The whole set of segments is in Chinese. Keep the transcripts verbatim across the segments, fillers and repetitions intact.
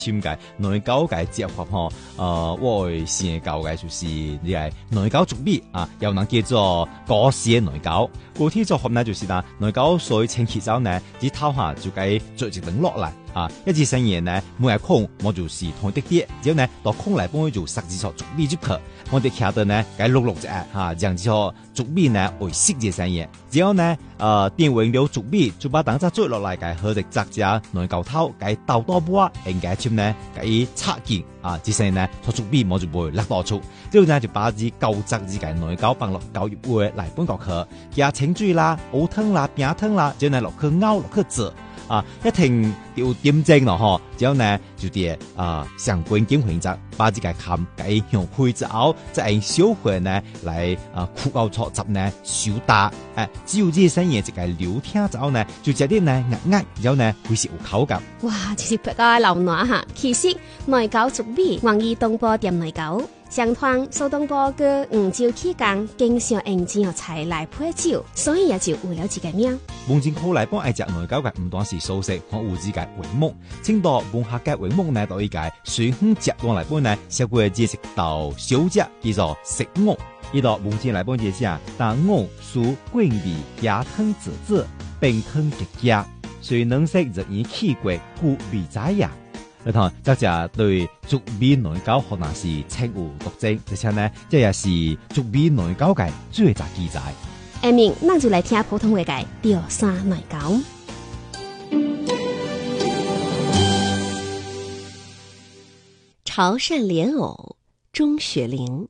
深解內九嘅接法吼，呃，我會先教嘅就是你係內九竹米啊，又能叫做果絲嘅內九。具體做法呢，就是啦，內九水清起之後呢，只頭下就該做一等落嚟啊，一至成嘢呢，每個空我就是同啲啲，之後呢，到空嚟幫佢做實際上竹米就可。我哋睇到呢，該碌碌隻嚇，讓之後竹米呢會適隻成嘢，之後呢，呃，電完了竹米就把等陣做落嚟嘅好隻雜隻內九頭，該倒多波，應該點呢？該插件啊，之後呢，做竹米我就會甩多出，之後呢就把啲舊雜之嘅內九放落舊葉會嚟搬過去，加清水啦、熬湯啦、餅湯啦，之後呢落去熬落去煮。啊，一停就點正咯嗬，之後呢就啲啊上關鍵選擇，把這個冚計用配之後，再用小火呢來啊酷熬錯汁呢燒打，誒，只要這生嘢一個流聽之後呢，就這啲呢壓壓，然後呢會是有口感。 哇，這是不過流奶哈，其實內九竹米黃義東坡店內九。相傳蘇東坡個五洲期間經常用這樣菜來配酒，所以也就有了這個名。 文前後來幫愛食內九嘅唔單是素食，和有這個帷幕。青島文化嘅帷幕呢，到一個水鄉節光來幫呢，小過這食道小節叫做食鵝。一到文前來幫這下，但鵝屬桂味加湯子子，並湯極佳，水能食日以起過故味在呀。你睇，這隻對竹米內九可能是情有獨鍾，而且呢，這也是竹米內九嘅最早記載。 下面，那就來聽普通話嘅調山內九。 潮汕蓮藕，鍾雪玲。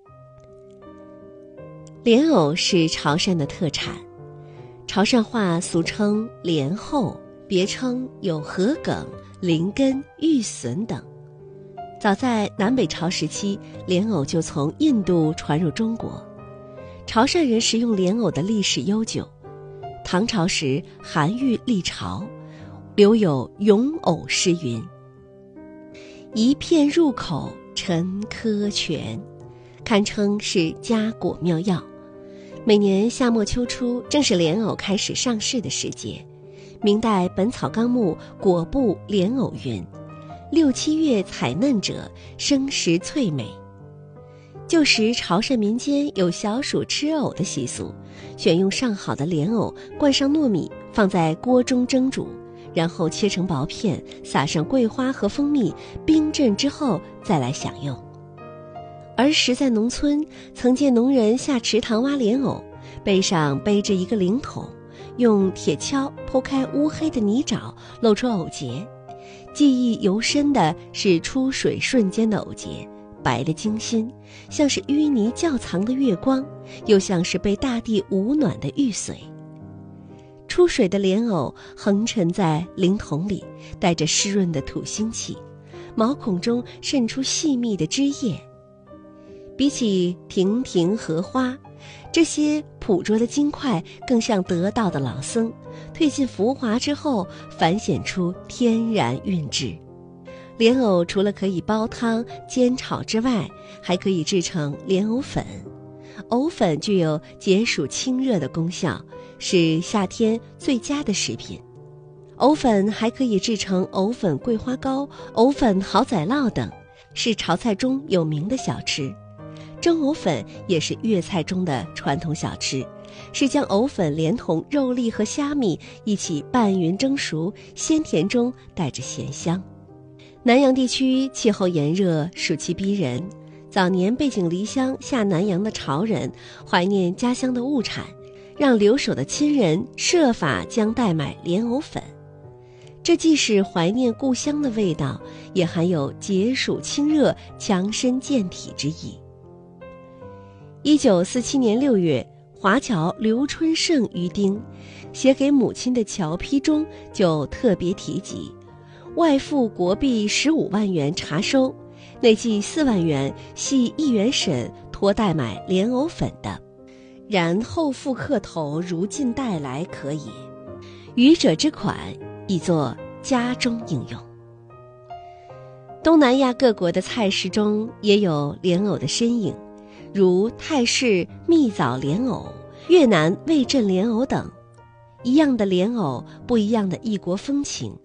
蓮藕是潮汕的特產，潮汕話俗稱蓮後，別稱有禾梗、林根、玉筍等。早在南北朝時期，蓮藕就從印度傳入中國。潮汕人食用蓮藕的歷史悠久，唐朝時韓愈歷朝，留有咏藕詩云：一片入口沉窠泉，堪稱是家國妙藥。每年夏末秋初，正是蓮藕開始上市的時節。明代《本草綱目》果部蓮藕云：六七月採嫩者，生食脆美。舊時潮汕民間有小暑吃藕的習俗，選用上好的蓮藕，灌上糯米，放在鍋中蒸煮，然後切成薄片，撒上桂花和蜂蜜，冰鎮之後再來享用。兒時在農村，曾見農人下池塘挖蓮藕，背上背着一個靈桶，用鐵鍬剖開烏黑的泥沼，露出藕節。記憶猶深的是出水瞬間的藕節，白得晶心，像是淤泥窖藏的月光，又像是被大地捂暖的玉髓。出水的蓮藕橫沉在靈桶裡，帶着濕潤的土腥氣，毛孔中滲出細密的汁液。比起亭亭荷花，這些樸拙的金塊更像得道的老僧，褪盡浮華之後，反顯出天然韻致。蓮藕除了可以煲湯、煎炒之外，還可以製成蓮藕粉。藕粉具有解暑清熱的功效，是夏天最佳的食品。藕粉還可以製成藕粉桂花糕、藕粉蠔仔烙等，是潮菜中有名的小吃。蒸藕粉也是粵菜中的傳統小吃，是將藕粉連同肉粒和蝦米一起拌勻蒸熟，鮮甜中帶着鹹香。南洋地區氣候炎熱，暑氣逼人，早年背井離鄉下南洋的潮人懷念家鄉的物產，讓留守的親人設法將代買蓮藕粉。這既是懷念故鄉的味道，也含有解暑清熱、強身健體之意。一九四七年六月，華僑劉春盛於丁寫給母親的僑批中就特別提及，外付國幣十五萬元查收，內計四萬元係議員審托代買蓮藕粉的，然後付客頭如進帶來可也。餘者之款，以作家中應用。東南亞各國的菜式中也有蓮藕的身影，如泰式蜜棗蓮藕、越南味噌蓮藕等。一樣的蓮藕，不一樣的異國風情，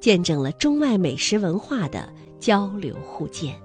见证了中外美食文化的交流互鉴。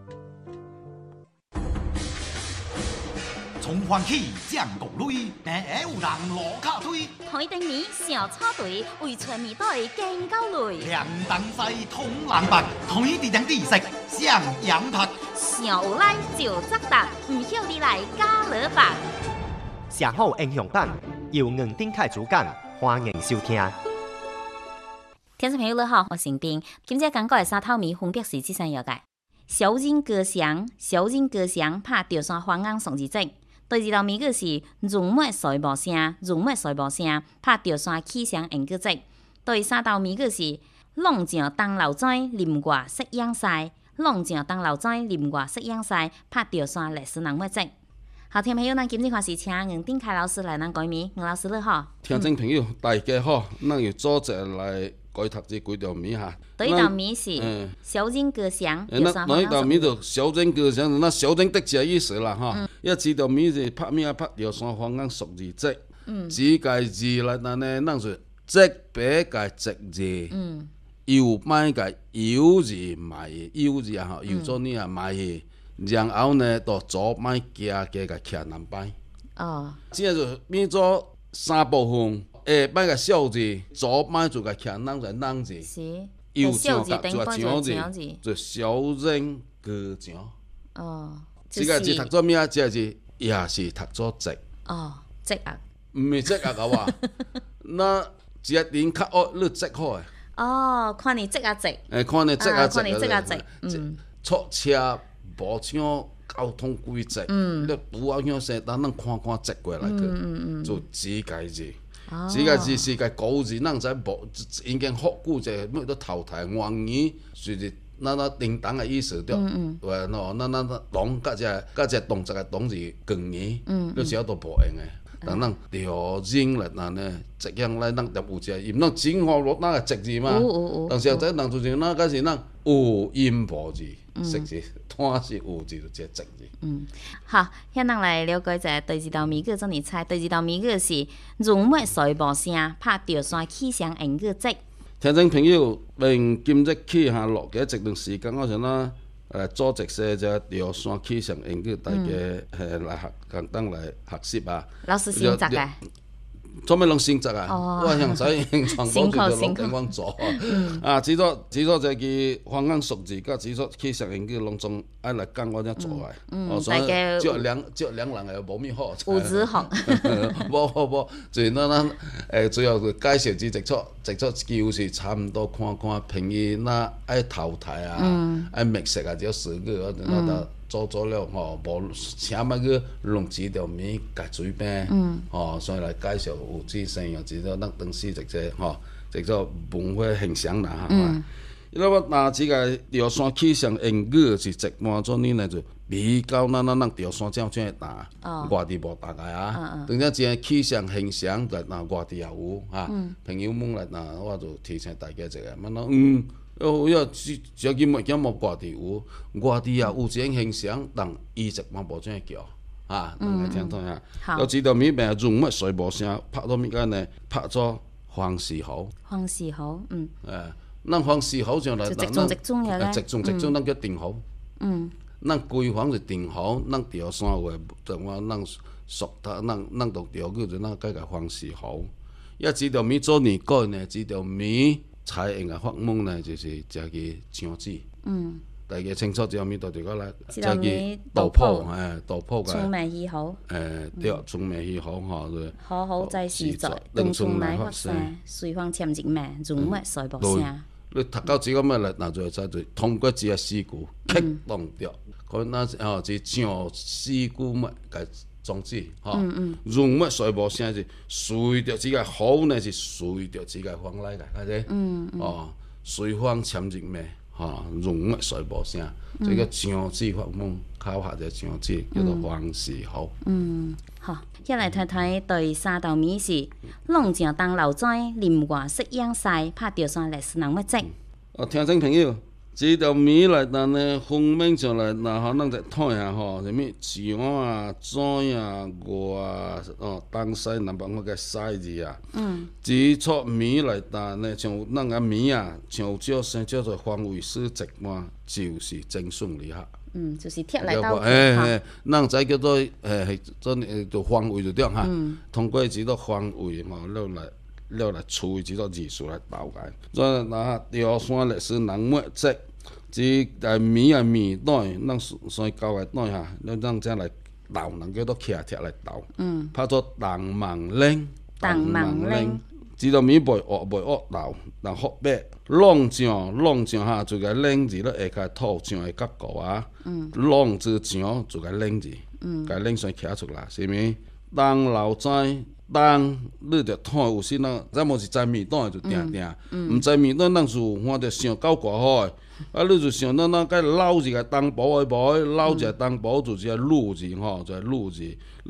从欢喜降国泪，平下有人落卡推。 台灯面小草堆，为全面队更高累。 凉东西通南北，台地两地食上洋拍。 上有来就扎达，唔晓你来加勒白。 上好英雄版，由硬顶开主讲，欢迎收听。 听众朋友你好，我是丁。今朝讲过的沙头米分别是这三样嘅：小人歌祥、小人歌祥拍吊山花硬送字正。第二道米个是容麦水无声，容麦水无声拍吊山气象应个正。第三道米个是浪将当流仔淋挂色养晒，浪将当流仔淋挂色养晒拍吊山历史人物正。好，听众朋友，咱今日开始请黄定凯老师来咱改名，黄老师你好。 听众朋友，大家好，咱又组织来改读这几条米哈。 第一道米是小人歌祥， 那那一道米就小人歌祥，那小人得这意思啦哈。一这道米是拍咩拍吊山花硬熟字节，字介字来那呢，咱是节白介节字，又摆介酉字埋酉字啊哈，酉做呢啊埋去。然後呢，到左擺加加個徛南擺。哦。即係就變咗三部分，下擺個小字，左擺就個徛南就南字，右上個就個強字，就小人歌強。哦。即個字讀做咩啊？即個字也是讀做直。 哦，直啊。 唔係直啊，個話。那一點較惡，你直好誒。 哦，看你直啊直。 誒，看你直啊直。 看你直啊直。嗯。 錯車。無像交通規則，你拄好像先等咱看看折過來去，就字介字。字介字是個古字，咱在無已經復古者，乜都淘汰原語，就是咱咱叮當嘅意思對。話喏，咱咱動甲只甲只動作嘅動字強語，你時候都無用嘅。但咱調人嚟嗱呢，即樣嚟咱就有只，因咱正好落那個直字嘛。但是在咱就是那個是咱有音無字。食字，單是有字就只直字。 嗯，好，現在來了解一下第二道米個怎麼猜？第二道米個是容麥水無聲，拍吊山氣象應個直。 聽眾朋友，明今日起下落嘅一段時間，我想啦，誒組織些隻吊山氣象應個大家誒來學，簡單來學習啊。 老師先責嘅。 做咩攏性質啊？哦、我向使傳播就攏點樣做啊？啊，只咗只咗就係方眼熟字，甲只咗氣象研究攏總愛來講我才做嘅。 嗯， 哦、所以只兩只兩人係無咩好。 有字學。 無無無，就是咱咱誒主要是介紹只直出直出就是差唔多看看平易那愛淘汰啊，愛覓食啊，只要四個我哋那做做了吼，無請乜個弄幾條米夾水餅，吼，所以來介紹有資生又知道咱當時直接吼，直接文化形象啦嚇。因為我拿這個吊山氣象英語是直換咗呢，就比較咱咱咱吊山這樣這樣打，外地無大概啊。等陣這氣象形象來拿外地也有嚇，朋友們來拿我就提醒大家一個，乜咯嗯。哦，要只只見物件冇外地有，外地也有一種形象，但一直嘛無這樣叫，啊，大家聽到呀？有知道咪病容乜水無聲，拍到咪個呢？拍咗黃氏猴。黃氏猴，嗯。 誒，咱黃氏猴上來， 就直中直中嘅咧。 直中直中，咱叫定猴。嗯。咱規黃是定猴，咱吊山話，同我咱屬他，咱咱讀吊句就咱改個黃氏猴。一知道咪做年改呢？知道咪？採用嘅法門呢，就是只個腸子。嗯。大家清楚之後，咪到條個啦，只個道鋪，誒道鋪嘅。 聰明耳好。 誒對，聰明耳好嚇，就。 好好在時在，東從來發生，隨風潛入命，容乜水無聲。 你讀到這個咩嚟？嗱就就就通過這個事故，激動掉，佢那哦就將事故乜嘅。總之，嚇，容乜水無聲是隨着這個好呢，是隨着這個風來嘅，係咪？嗯嗯。哦，隨風潛入咩？嚇，容乜水無聲，這個腸子法門考下隻腸子叫做黃氏猴。嗯， 好，一嚟睇睇第三道米是龍井當流仔，林外色養曬，拍吊山歷史人物證。 哦，聽眾朋友， 这条米内当呢，封面上来，然后咱再睇下吼，什物上啊、水啊、月啊，哦，东西南北我个西字啊。嗯。指出米内当呢，像咱个米啊，像少生叫做方位四直嘛，就是正顺利哈。 嗯，就是贴来到诶诶，咱再叫做诶，做就方位就对哈。嗯。通过指到方位吼，了来。了来处指到字数来导解，再拿吊山历史人物志，即个米啊米袋，咱先交个袋哈，咱咱再来导，人叫做徛徛来导，嗯，拍做东望岭， 东望岭， 指到米袂恶袂恶导，人福白浪酱浪酱哈，就个岭字咧下骹土酱的角度啊，嗯，浪字酱就个岭字，嗯，个岭先徛出来，是咪？东老斋。当你着看有时咱咱无是知面档就定定，毋知面档咱是看着想够偌好诶，啊你就想咱咱该捞一个东宝诶宝，捞一个东宝就是个路字吼，就个路字。